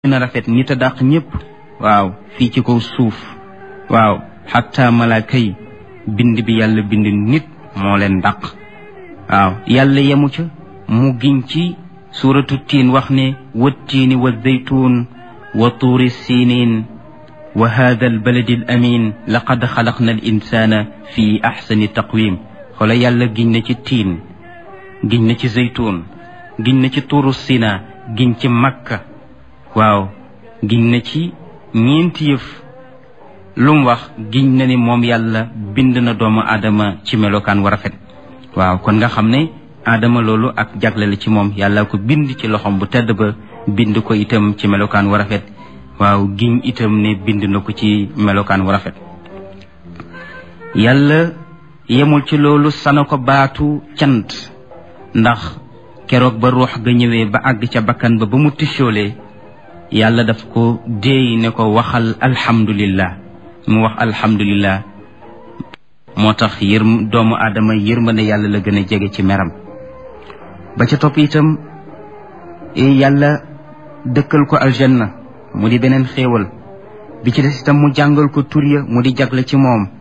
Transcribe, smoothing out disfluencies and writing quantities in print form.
gën a rafet nit a dàq ñëpp waaw fii ci kaw suuf waaw xatta malaaka yi bind bi yàlla bind nit moo leen dàq waaw yàlla yemu ca mu giñ ci suuratu tiin wax ne wattiini wa zaytuun wa tuuri siniin wa haada albaladi al amin laqad xalaqna al insana fi axsani taqwim xoola yàlla giñ na ci tiin giñ na ci zaytuun giñ na ci tuuru sina giñ ci makka waaw giñ na ci ñeenti yëf lu mu wax giñ na ni moom yàlla bind na doomu aadama ci melokaan wa rafet waaw kon nga xam ne aadama loolu ak jagle la ci moom yàlla ko bind ci loxom bu tedd ba bind ko itam ci melokaan wa rafet waaw giñ itam ne bind na ko ci melokaan wa rafet yàlla yemul ci loolu sana ko baatu cant ndax keroog ba ruux ga ñëwee ba àgg ca bakkan ba mu tisoolee yàlla daf ko déey ne ko waxal alhamdulillah mu wax alhamdulillah moo tax doomu aadama yërmande yàlla la gën a jege ci meram ba ca topp itam yàlla dëkkal ko aljanna mu di beneen xéewal bi ci des itam mu jàngal ko tur ya mu di jagle ci moom